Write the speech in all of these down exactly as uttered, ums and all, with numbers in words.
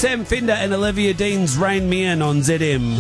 Sam Fender and Olivia Dean's Rain Me In on Z M.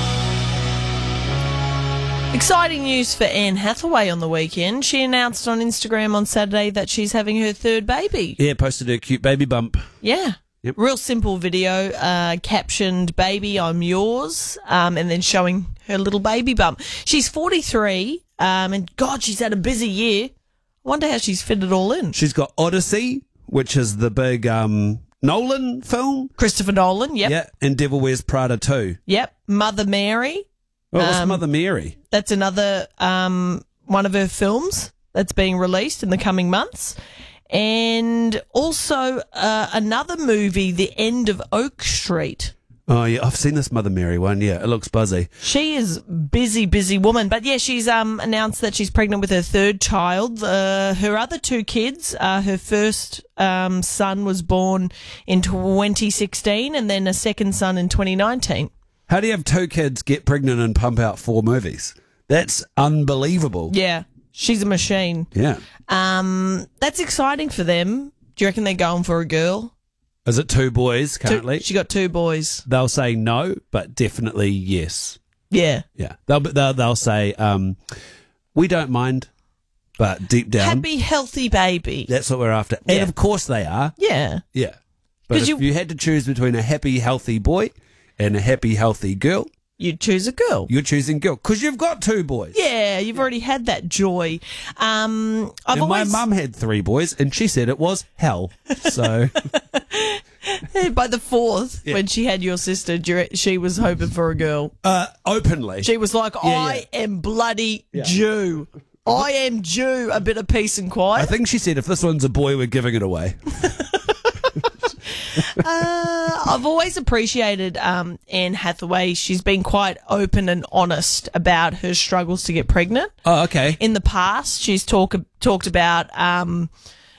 Exciting news for Anne Hathaway on the weekend. She announced on Instagram on Saturday that she's having her third baby. Yeah, posted her cute baby bump. Yeah. Yep. Real simple video, uh, captioned, "Baby, I'm yours," um, and then showing her little baby bump. She's forty-three, um, and God, she's had a busy year. I wonder how she's fit it all in. She's got Odyssey, which is the big um, Nolan film. Christopher Nolan, yep. Yeah, and Devil Wears Prada too. Yep. Mother Mary. Oh, what's Um, Mother Mary? That's another um, one of her films that's being released in the coming months. And also uh, another movie, The End of Oak Street. Oh, yeah, I've seen this Mother Mary one. Yeah, it looks buzzy. She is busy, busy woman. But yeah, she's um, announced that she's pregnant with her third child. Uh, her other two kids, uh, her first um, son was born in twenty sixteen and then a second son in twenty nineteen. How do you have two kids, get pregnant, and pump out four movies? That's unbelievable. Yeah, she's a machine. Yeah. Um, that's exciting for them. Do you reckon they're going for a girl? Is it two boys currently? Two, she got two boys. They'll say no, but definitely yes. Yeah. Yeah. They'll they'll, they'll say um, we don't mind, but deep down, Happy, healthy baby. that's what we're after. Yeah. And of course they are. Yeah. Yeah. But 'Cause if you- you had to choose between a happy, healthy boy and a happy, healthy girl, You'd choose a girl. you're choosing girl because you've got two boys. Yeah, you've already had that joy. Um, I've And always, my mum had three boys, and she said it was hell. So by the fourth, Yeah. when she had your sister, do you re- she was hoping for a girl. uh, openly, She was like, Yeah, I yeah. am bloody Yeah. due. I am due a bit of peace and quiet. I think she said if this one's a boy, we're giving it away. Uh, I've always appreciated um, Anne Hathaway. She's been quite open and honest about her struggles to get pregnant. Oh, okay. In the past, she's talk, talked about um,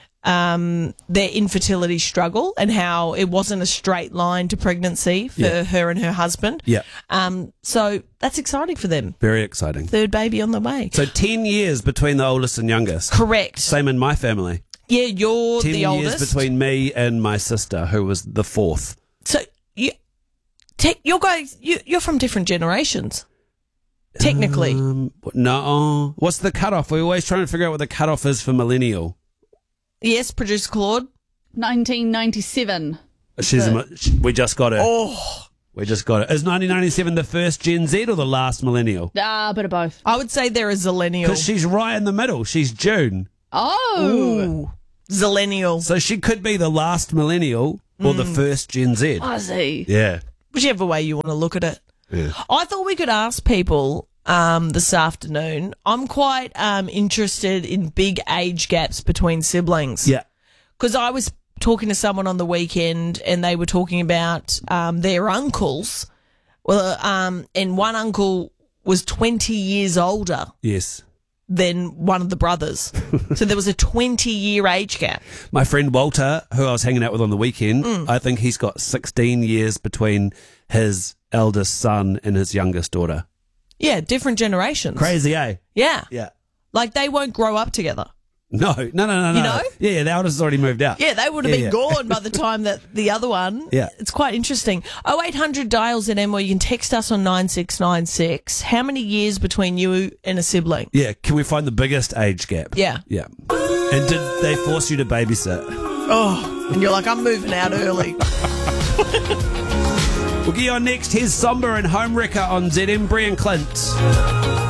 um, their infertility struggle and how it wasn't a straight line to pregnancy for Yeah. her and her husband. Yeah. Um, so that's exciting for them. Very exciting. Third baby on the way. So ten years between the oldest and youngest. Correct. Same in my family. Yeah, you're Ten the years oldest. between me and my sister, who was the fourth. So you, te- you're guys, you, you're from different generations. Technically. Um, no. What's the cutoff? We're always trying to figure out what the cutoff is for millennial. Yes, producer Claude. nineteen ninety-seven. She's a, mi- sh- we just got it. Oh, We just got it. Is nineteen ninety-seven the first Gen Z or the last millennial? Ah, a bit of both. I would say they're a zillennial. Because she's right in the middle. She's June. Oh. Ooh, zillennial. So she could be the last millennial or Mm. the first Gen Z. Fuzzy. Yeah. Whichever way you want to look at it. Yeah. I thought we could ask people um, this afternoon. I'm quite um, interested in big age gaps between siblings. Yeah. Because I was talking to someone on the weekend and they were talking about um, their uncles. Well, um, and one uncle was twenty years older Yes. than one of the brothers. So there was a twenty-year age gap. My friend Walter, who I was hanging out with on the weekend, Mm. I think he's got sixteen years between his eldest son and his youngest daughter. Yeah, different generations. Crazy, eh? Yeah. Yeah. Like they won't grow up together. No, no, no, no, no. You know? Yeah, yeah, the eldest has already moved out. Yeah, they would have Yeah, been yeah. gone by the time that the other one. Yeah. It's quite interesting. oh eight hundred dials in M, or you can text us on nine six nine six. How many years between you and a sibling? Yeah, can we find the biggest age gap? Yeah. Yeah. And did they force you to babysit? Oh, and you're like, I'm moving out early. We'll get you on next. Here's Somber and Home Wrecker on Z M. Brian Clint.